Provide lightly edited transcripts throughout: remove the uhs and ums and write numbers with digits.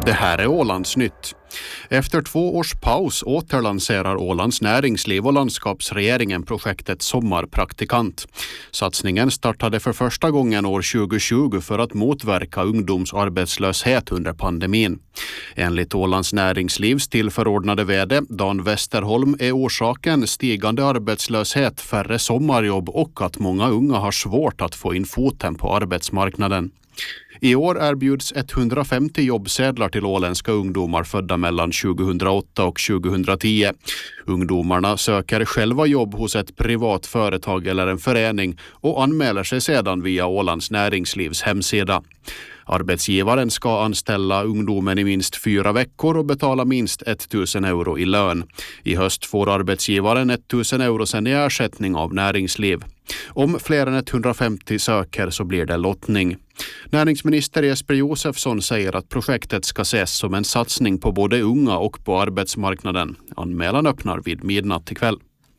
Det här är Ålandsnytt. Efter 2 års paus återlanserar Ålands näringsliv och landskapsregeringen projektet Sommarpraktikant. Satsningen startade för första gången år 2020 för att motverka ungdomsarbetslöshet under pandemin. Enligt Ålands näringslivs tillförordnade vd Dan Westerholm är orsaken stigande arbetslöshet, färre sommarjobb och att många unga har svårt att få in foten på arbetsmarknaden. I år erbjuds 150 jobbsedlar till åländska ungdomar födda mellan 2008 och 2010. Ungdomarna söker själva jobb hos ett privat företag eller en förening och anmäler sig sedan via Ålands näringslivs hemsida. Arbetsgivaren ska anställa ungdomen i minst 4 veckor och betala minst 1 000 euro i lön. I höst får arbetsgivaren 1 000 euro sedan i ersättning av näringsliv. Om fler än 150 söker så blir det lottning. Näringsminister Jesper Josefsson säger att projektet ska ses som en satsning på både unga och på arbetsmarknaden. Anmälan öppnar vid midnatt ikväll.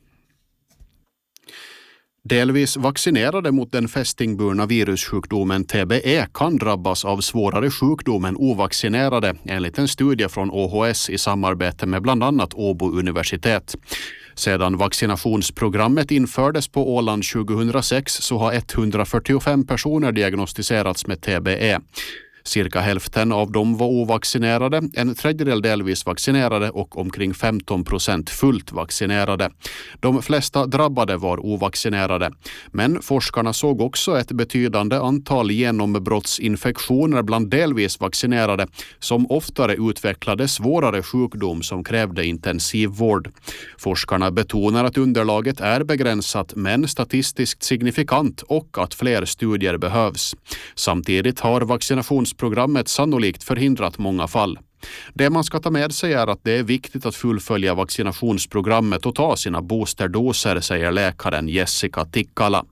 Delvis vaccinerade mot den fästingburna virussjukdomen TBE kan drabbas av svårare sjukdom än ovaccinerade, enligt en studie från OHS i samarbete med bland annat Åbo universitet. Sedan vaccinationsprogrammet infördes på Åland 2006 så har 145 personer diagnostiserats med TBE. Cirka hälften av dem var ovaccinerade, en tredjedel delvis vaccinerade och omkring 15% fullt vaccinerade. De flesta drabbade var ovaccinerade. Men forskarna såg också ett betydande antal genombrottsinfektioner bland delvis vaccinerade som oftare utvecklade svårare sjukdom som krävde intensivvård. Forskarna betonar att underlaget är begränsat men statistiskt signifikant och att fler studier behövs. Samtidigt har vaccinationsprogrammet sannolikt förhindrat många fall. Det man ska ta med sig är att det är viktigt att fullfölja vaccinationsprogrammet och ta sina boosterdoser, säger läkaren Jessica Tikkala.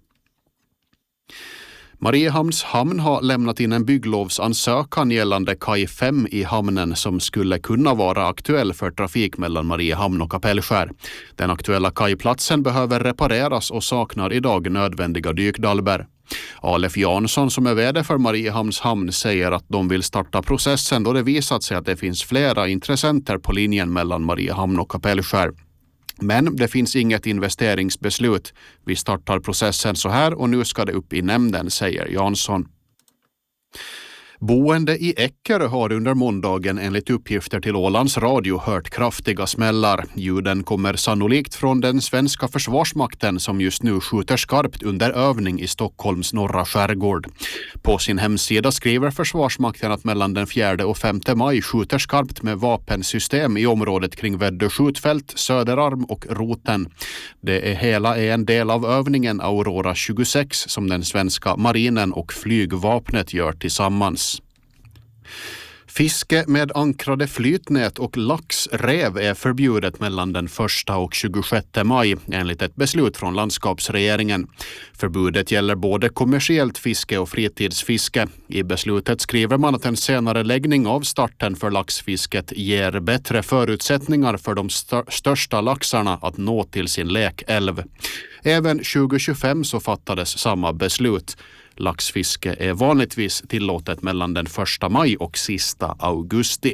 Mariehamns hamn har lämnat in en bygglovsansökan gällande kaj 5 i hamnen som skulle kunna vara aktuell för trafik mellan Mariehamn och Kapellskär. Den aktuella kajplatsen behöver repareras och saknar idag nödvändiga dykdalber. Alef Jansson som är vd för Mariehamns hamn säger att de vill starta processen då det visat sig att det finns flera intressenter på linjen mellan Mariehamn och Kapellskär. Men det finns inget investeringsbeslut. Vi startar processen så här och nu ska det upp i nämnden, säger Jansson. Boende i Eckerö har under måndagen enligt uppgifter till Ålands radio hört kraftiga smällar. Ljuden kommer sannolikt från den svenska försvarsmakten som just nu skjuter skarpt under övning i Stockholms norra skärgård. På sin hemsida skriver försvarsmakten att mellan den 4 och 5 maj skjuter skarpt med vapensystem i området kring Väddö skjutfält, Söderarm och Roten. Det är hela en del av övningen Aurora 26 som den svenska marinen och flygvapnet gör tillsammans. Fiske med ankrade flytnät och laxrev är förbjudet mellan den 1 och 26 maj enligt ett beslut från landskapsregeringen. Förbudet gäller både kommersiellt fiske och fritidsfiske. I beslutet skriver man att en senare läggning av starten för laxfisket ger bättre förutsättningar för de största laxarna att nå till sin lekälv. Även 2025 så fattades samma beslut. Laxfiske är vanligtvis tillåtet mellan den 1 maj och sista augusti.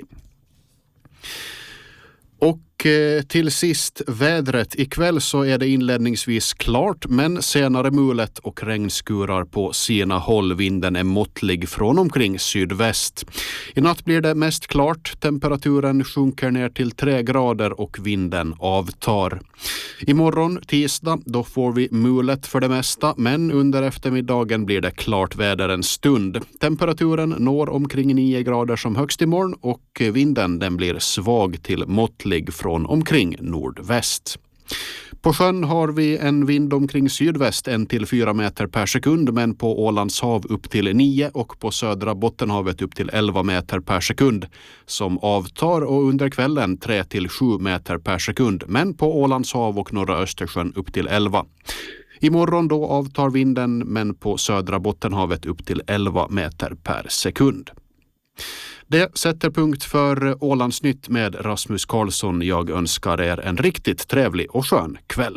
Och till sist vädret. Ikväll så är det inledningsvis klart men senare mulet och regnskurar på sina håll. Vinden är måttlig från omkring sydväst. I natt blir det mest klart. Temperaturen sjunker ner till 3 grader och vinden avtar. Imorgon tisdag då får vi mulet för det mesta men under eftermiddagen blir det klart väder en stund. Temperaturen når omkring 9 grader som högst imorgon och vinden den blir svag till måttlig från omkring nordväst. På sjön har vi en vind omkring sydväst 1 till 4 meter per sekund men på Ålands hav upp till 9 och på södra Bottenhavet upp till 11 meter per sekund som avtar och under kvällen 3 till 7 meter per sekund men på Ålands hav och norra Östersjön upp till 11. Imorgon då avtar vinden men på södra Bottenhavet upp till 11 meter per sekund. Det sätter punkt för Ålandsnytt med Rasmus Karlsson. Jag önskar er en riktigt trevlig och skön kväll.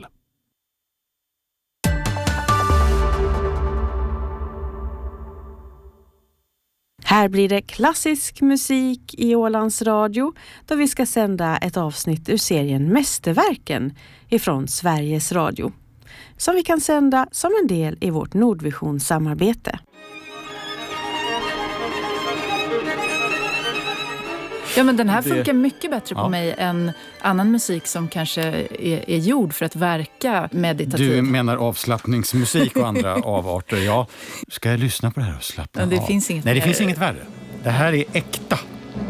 Här blir det klassisk musik i Ålands Radio då vi ska sända ett avsnitt ur serien Mästerverken ifrån Sveriges Radio. Som vi kan sända som en del i vårt Nordvision-samarbete. Ja, men den här funkar mycket bättre på mig än annan musik som kanske är gjord för att verka meditativt. Du menar avslappningsmusik och andra avarter. Ja, ska jag lyssna på det här och slappna av? Finns inget. Nej, det finns inget värre. Det här är äkta.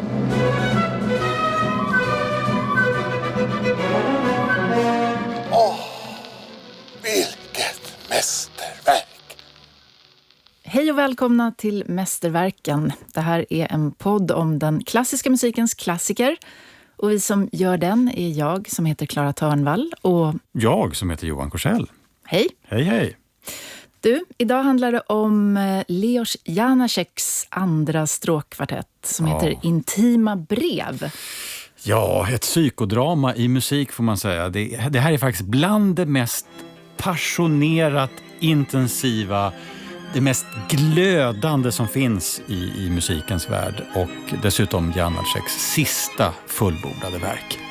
Vilket mästerverk! Hej och välkomna till Mästerverken. Det här är en podd om den klassiska musikens klassiker. Och vi som gör den är jag som heter Clara Törnvall och... Jag som heter Johan Korsell. Hej! Hej, hej! Du, idag handlar det om Leos Janáčeks andra stråkkvartett som heter Intima brev. Ja, ett psykodrama i musik får man säga. Det här är faktiskt bland det mest passionerat, intensiva, det mest glödande som finns i musikens värld. Och dessutom Janáčeks sista fullbordade verk.